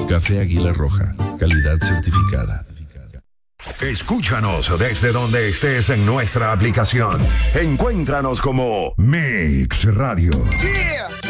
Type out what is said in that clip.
Café Águila Roja, calidad certificada. Escúchanos desde donde estés en nuestra aplicación. Encuéntranos como Mix Radio. Yeah.